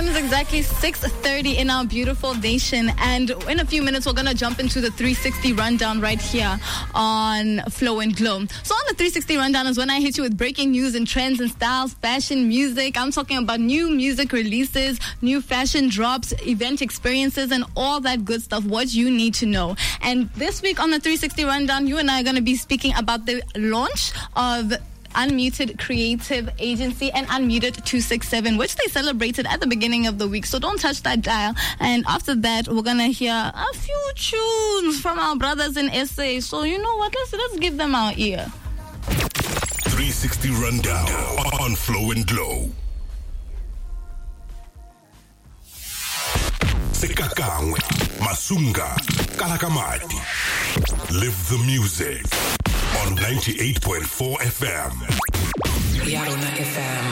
time is exactly 6:30 in our beautiful nation, and in a few minutes we're gonna jump into the 360 rundown right here on Flow and Glow. So on the 360 rundown is when I hit you with breaking news and trends and styles, fashion, music. I'm talking about new music releases, new fashion drops, event experiences, and all that good stuff, what you need to know. And this week on the 360 rundown, you and I are going to be speaking about the launch of Unmuted Creative Agency and Unmuted 267, which they celebrated at the beginning of the week. So don't touch that dial. And after that, we're going to hear a few tunes from our brothers in SA. So you know what? Let's give them our ear. 360 Rundown on Flow and Glow. Sekakangwe, Masunga, Kalakamati. Live the music on 98.4 FM. Yarona FM.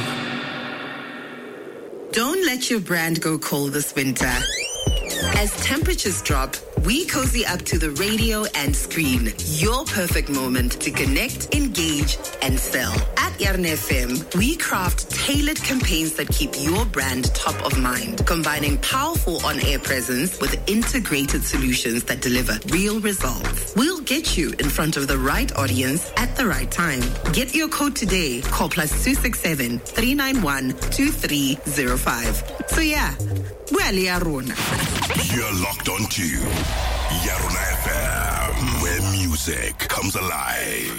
Don't let your brand go cold this winter. As temperatures drop, we cozy up to the radio and screen. Your perfect moment to connect, engage, and sell. At Yarn FM, we craft tailored campaigns that keep your brand top of mind, combining powerful on-air presence with integrated solutions that deliver real results. We'll get you in front of the right audience at the right time. Get your code today. Call +267 391 2305. So yeah, well, Yarona. You're locked on to Yarona FM, where music comes alive.